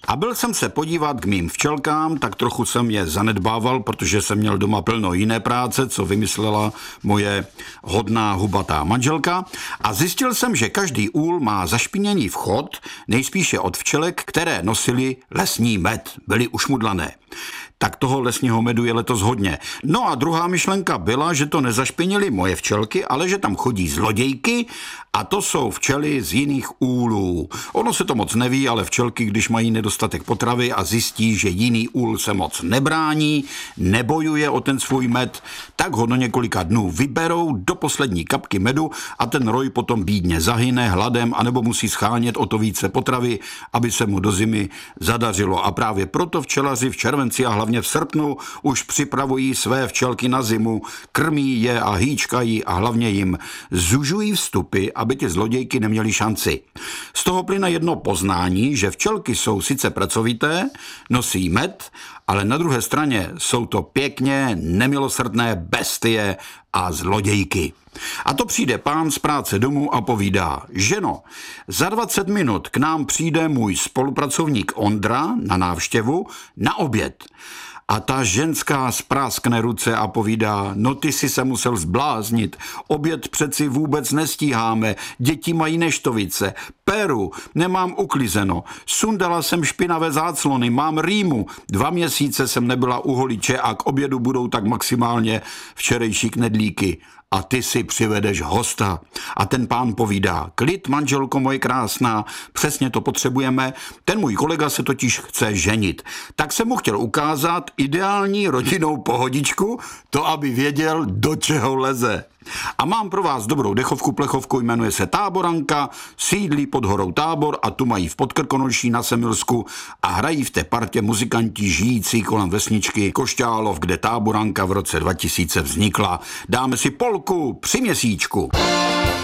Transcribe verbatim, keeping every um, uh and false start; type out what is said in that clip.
A byl jsem se podívat k mým včelkám, tak trochu jsem je zanedbával, protože jsem měl doma plno jiné práce, co vymyslela moje hodná hubatá manželka. A zjistil jsem, že každý úl má zašpiněný vchod, nejspíše od včelek, které nosily lesní med, byly ušmudlané. Tak toho lesního medu je letos hodně. No a druhá myšlenka byla, že to nezašpinily moje včelky, ale že tam chodí zlodějky a to jsou včely z jiných úlů. Ono se to moc neví, ale včelky, když mají nedostatek potravy a zjistí, že jiný úl se moc nebrání, nebojuje o ten svůj med, tak ho do několika dnů vyberou do poslední kapky medu a ten roj potom bídně zahyne hladem anebo musí schánět o to více potravy, aby se mu do zimy zadařilo. A právě proto včelaři v červenci a hlavně v srpnu už připravují své včelky na zimu, krmí je a hýčkají a hlavně jim zužují vstupy, aby ty zlodějky neměly šanci. Z toho plyne jedno poznání, že včelky jsou sice pracovité, nosí med, ale na druhé straně jsou to pěkně nemilosrdné bestie a zlodějky. A to přijde pán z práce domů a povídá: ženo, za dvacet minut k nám přijde můj spolupracovník Ondra na návštěvu na oběd. A ta ženská spráskne ruce a povídá: no ty si se musel zbláznit, oběd přeci vůbec nestíháme, děti mají neštovice, peru, nemám uklizeno, sundala jsem špinavé záclony, mám rýmu, dva měsíce jsem nebyla u holiče a k obědu budou tak maximálně včerejší knedlíky. A ty si přivedeš hosta. A ten pán povídá: klid, manželko moje krásná, přesně to potřebujeme, ten můj kolega se totiž chce ženit. Tak jsem mu chtěl ukázat ideální rodinnou pohodičku, to aby věděl, do čeho leze. A mám pro vás dobrou dechovku, plechovku, jmenuje se Táboranka, sídlí pod horou Tábor a tu mají v Podkrkonoší na Semilsku a hrají v té partě muzikanti žijící kolem vesničky Košťálov, kde Táboranka v roce dva tisíce vznikla. Dáme si polku při měsíčku.